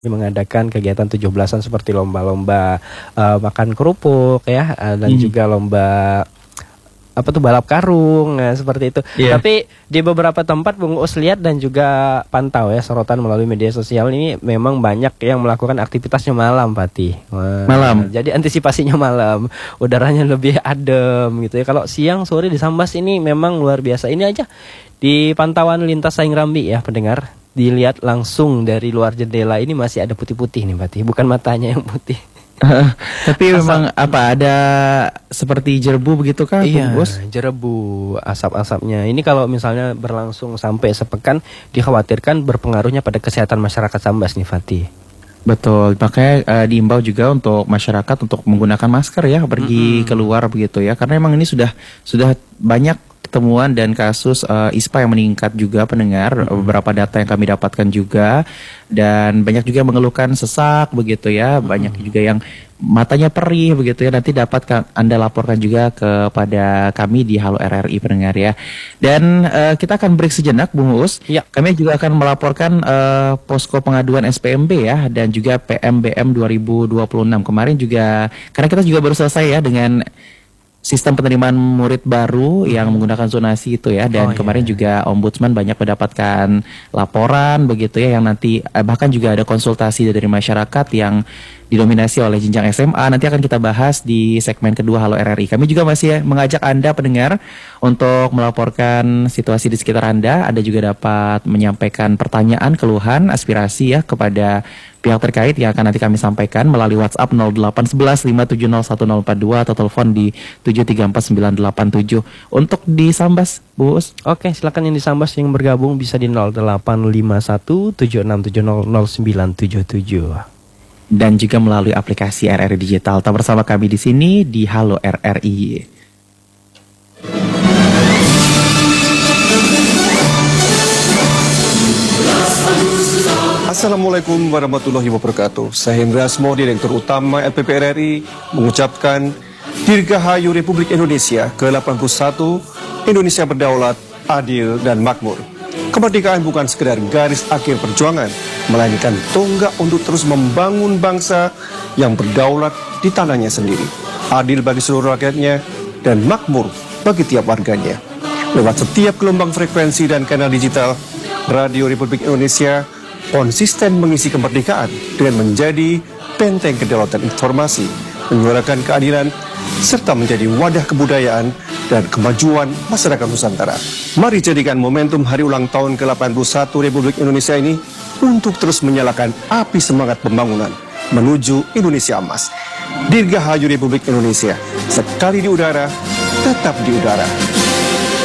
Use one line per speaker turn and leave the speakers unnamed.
mengadakan kegiatan 17-an seperti lomba-lomba makan kerupuk ya, dan juga lomba apa tuh balap karung, nah, seperti itu. Tapi di beberapa tempat Bung Uus lihat dan juga pantau ya sorotan melalui media sosial ini memang banyak yang melakukan aktivitasnya malam, Fatih.
Malam.
Jadi antisipasinya malam, udaranya lebih adem gitu ya. Kalau siang sore di Sambas ini memang luar biasa. Ini aja di pantauan lintas Saing Rambi ya pendengar, dilihat langsung dari luar jendela ini masih ada putih-putih nih, Fatih. Bukan matanya yang putih.
Tapi memang apa ada seperti jerbu begitu kah?
Iya,
Bos?
jerbu asap-asapnya. Ini kalau misalnya berlangsung sampai sepekan, dikhawatirkan berpengaruhnya pada kesehatan masyarakat Sambas nih, Fatih.
Betul, makanya diimbau juga untuk masyarakat untuk menggunakan masker ya pergi keluar begitu ya, karena memang ini sudah banyak temuan dan kasus ISPA yang meningkat juga pendengar, beberapa data yang kami dapatkan juga, dan banyak juga yang mengeluhkan sesak begitu ya, banyak juga yang matanya perih begitu ya. Nanti dapat Anda laporkan juga kepada kami di Halo RRI pendengar ya. Dan kita akan break sejenak Bung Uus.
Ya.
Kami juga akan melaporkan posko pengaduan SPMB ya, dan juga PMBM 2026 kemarin juga, karena kita juga baru selesai ya dengan sistem penerimaan murid baru yang menggunakan zonasi itu ya, dan kemarin juga Ombudsman banyak mendapatkan laporan begitu ya, yang nanti bahkan juga ada konsultasi dari masyarakat yang didominasi oleh jenjang SMA. Nanti akan kita bahas di segmen kedua Halo RRI. Kami juga masih mengajak Anda pendengar untuk melaporkan situasi di sekitar Anda. Anda juga dapat menyampaikan pertanyaan, keluhan, aspirasi ya kepada pihak terkait yang akan nanti kami sampaikan melalui WhatsApp 0811 5701042 atau telepon di 7349987. Untuk di Sambas, Bos.
Oke, silakan yang di Sambas yang bergabung bisa di 0851 76700977.
Dan juga melalui aplikasi RRI Digital. Tetap bersama kami di sini di Halo RRI.
Assalamualaikum warahmatullahi wabarakatuh. Saya Hendra Asmo, Direktur Utama LPP RRI, mengucapkan Dirgahayu Republik Indonesia ke-81, Indonesia berdaulat, adil, dan makmur. Kemerdekaan bukan sekedar garis akhir perjuangan, melainkan tonggak untuk terus membangun bangsa yang berdaulat di tanahnya sendiri, adil bagi seluruh rakyatnya, dan makmur bagi tiap warganya. Lewat setiap gelombang frekuensi dan kanal digital, Radio Republik Indonesia konsisten mengisi kemerdekaan dengan menjadi benteng kedaulatan informasi, menyuarakan keadilan, serta menjadi wadah kebudayaan dan kemajuan masyarakat Nusantara. Mari jadikan momentum hari ulang tahun ke-81 Republik Indonesia ini untuk terus menyalakan api semangat pembangunan menuju Indonesia Emas. Dirgahayu Republik Indonesia, sekali di udara, tetap di udara.